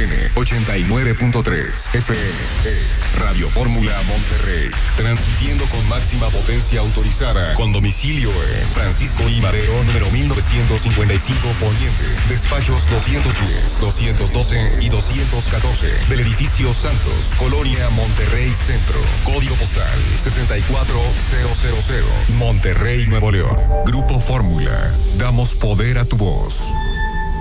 AM 89.3 FM es Radio Fórmula Monterrey, transmitiendo con máxima potencia autorizada, con domicilio en Francisco I. Madero, número 1955 Poniente, despachos 210, 212 y 214 del edificio Santos, Colonia Monterrey Centro, código postal 64000, Monterrey, Nuevo León. Grupo Fórmula, damos poder a tu voz.